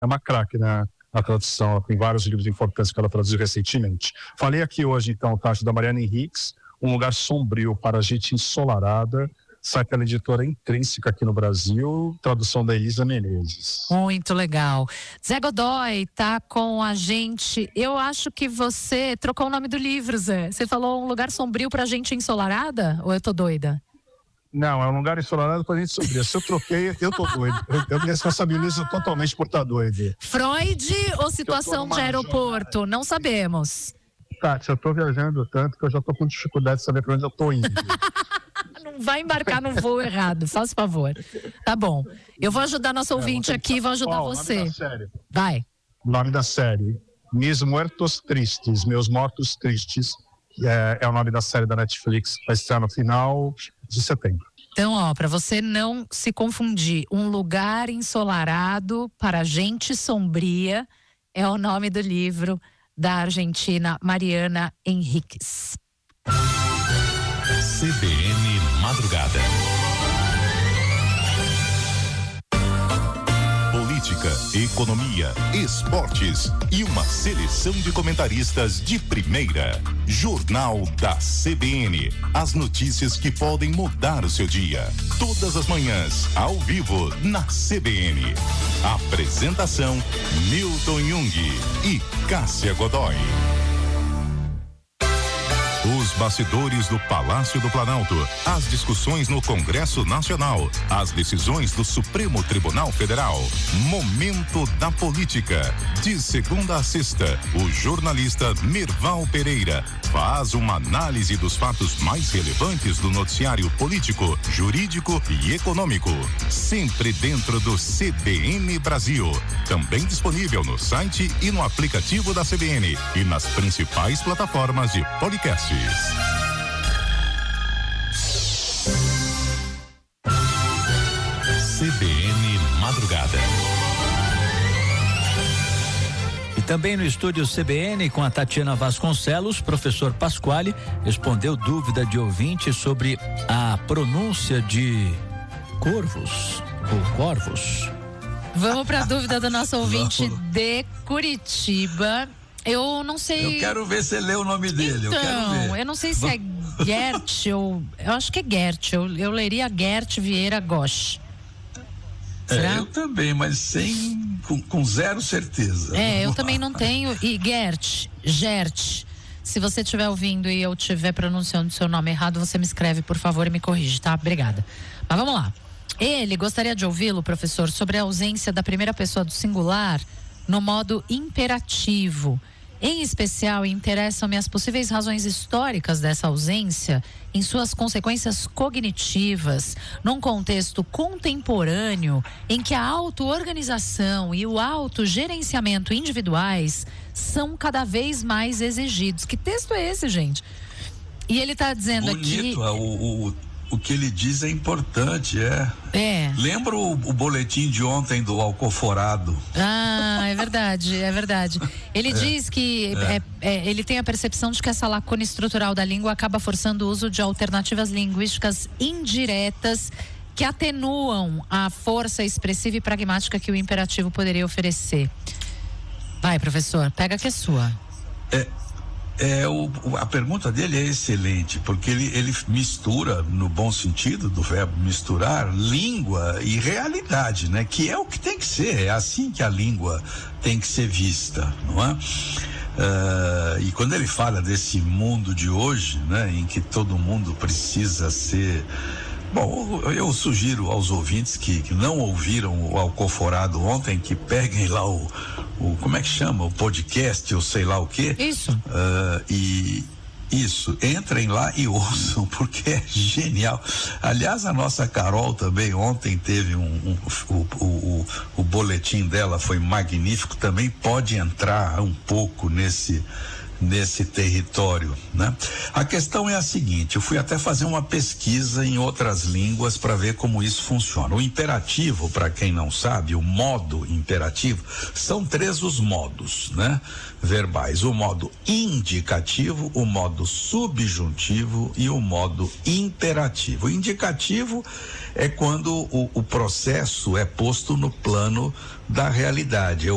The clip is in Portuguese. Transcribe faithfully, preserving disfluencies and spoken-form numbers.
é uma craque, né? Na tradução, ela tem vários livros importantes que ela traduziu recentemente. Falei aqui hoje, então, Tati, da Mariana Henriques, Um Lugar Sombrio para Gente Ensolarada, sai pela editora Intrínseca aqui no Brasil, tradução da Elisa Menezes. Muito legal. Zé Godoy tá com a gente. Eu acho que você trocou o nome do livro, Zé. Você falou Um Lugar Sombrio para Gente Ensolarada? Ou eu tô doida? Não, é Um Lugar Ensolarado para Gente Sombria. Se eu troquei, eu tô doido. Eu, eu me responsabilizo totalmente por estar doido. Freud ou situação de aeroporto? Jornada. Não sabemos. Tati, eu tô viajando tanto que eu já tô com dificuldade de saber para onde eu tô indo. Não vai embarcar no voo errado, faz favor. Tá bom. Eu vou ajudar nosso ouvinte é, aqui, vou ajudar oh, você. Vai. O nome da série, Mis Muertos Tristes, Meus Mortos Tristes, é, é o nome da série da Netflix, vai estar no final de setembro. Então, ó, para você não se confundir, Um Lugar Ensolarado para Gente Sombria é o nome do livro da argentina Mariana Henriques. C B N Madrugada. Política, economia, esportes e uma seleção de comentaristas de primeira. Jornal da C B N. As notícias que podem mudar o seu dia. Todas as manhãs, ao vivo, na C B N. Apresentação: Milton Jung e Cássia Godoy. Os bastidores do Palácio do Planalto, as discussões no Congresso Nacional, as decisões do Supremo Tribunal Federal. Momento da Política. De segunda a sexta, o jornalista Mirval Pereira faz uma análise dos fatos mais relevantes do noticiário político, jurídico e econômico. Sempre dentro do C B N Brasil. Também disponível no site e no aplicativo da C B N e nas principais plataformas de podcast. C B N Madrugada. E também no estúdio C B N com a Tatiana Vasconcelos, professor Pasquale respondeu dúvida de ouvinte sobre a pronúncia de corvos ou corvos. Vamos para a dúvida do nosso ouvinte de Curitiba. Eu não sei. Eu quero ver se lê o nome dele. Então, eu, quero ver. eu não sei se é Gert ou. Eu acho que é Gert. Eu, eu leria Gert Vieira Gosch. É, eu também, mas sem. Com, com zero certeza. É, eu também não tenho. E Gert, Gert. Se você estiver ouvindo e eu estiver pronunciando o seu nome errado, você me escreve, por favor, e me corrige, tá? Obrigada. Mas vamos lá. Ele gostaria de ouvi-lo, professor, sobre a ausência da primeira pessoa do singular no modo imperativo. Em especial, interessam-me as possíveis razões históricas dessa ausência em suas consequências cognitivas, num contexto contemporâneo em que a auto-organização e o autogerenciamento individuais são cada vez mais exigidos. Que texto é esse, gente? E ele está dizendo Bonito, aqui... O, o, o que ele diz é importante, é. É. Lembra o, o boletim de ontem do Alcoforado? Ah, é verdade, é verdade. Ele é, diz que é. É, é, ele tem a percepção de que essa lacuna estrutural da língua acaba forçando o uso de alternativas linguísticas indiretas que atenuam a força expressiva e pragmática que o imperativo poderia oferecer. Vai, professor, pega que é sua. É. É, o, a pergunta dele é excelente, porque ele, ele mistura, no bom sentido do verbo misturar, língua e realidade, né? Que é o que tem que ser, é assim que a língua tem que ser vista, não é? Uh, e quando ele fala desse mundo de hoje, né? Em que todo mundo precisa ser... Bom, eu sugiro aos ouvintes que, que não ouviram o Alcoforado ontem, que peguem lá o, o como é que chama? O podcast, ou sei lá o quê. Isso. Uh, e isso, entrem lá e ouçam, porque é genial. Aliás, a nossa Carol também ontem teve um, um o, o, o, o boletim dela foi magnífico, também pode entrar um pouco nesse nesse território, né? A questão é a seguinte, eu fui até fazer uma pesquisa em outras línguas para ver como isso funciona. O imperativo, para quem não sabe, o modo imperativo, são três os modos, né? Verbais, o modo indicativo, o modo subjuntivo e o modo imperativo. O indicativo é quando o, o processo é posto no plano da realidade. Eu